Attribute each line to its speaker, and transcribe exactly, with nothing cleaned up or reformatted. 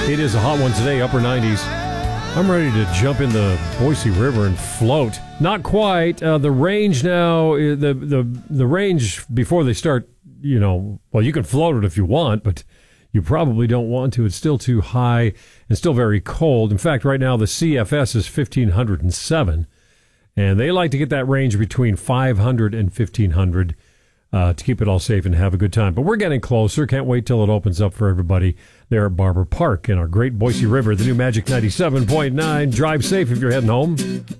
Speaker 1: It is a hot one today, upper nineties. I'm ready to jump in the Boise River and float. Not quite. Uh, the range now, uh, the, the, the range before they start, you know, well, you can float it if you want, but you probably don't want to. It's still too high and still very cold. In fact, right now the C F S is fifteen oh seven, and they like to get that range between five hundred and fifteen hundred uh, to keep it all safe and have a good time. But we're getting closer. Can't wait till it opens up for everybody there at Barber Park in our great Boise River, the new Magic ninety-seven point nine. Drive safe if you're heading home.